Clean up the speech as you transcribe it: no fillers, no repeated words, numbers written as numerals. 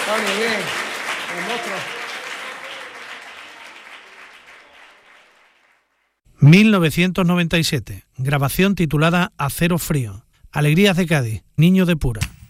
Muy bien. El monstruo. 1997. Grabación titulada Acero Frío. Alegrías de Cádiz. Niño de Pura.